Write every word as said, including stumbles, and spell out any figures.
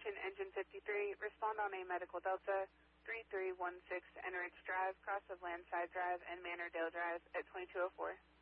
Attention Engine fifty-three, respond on a Medical Delta three three one six Enrich Drive, cross of Landside Drive and Mannerdale Drive at twenty-two oh four.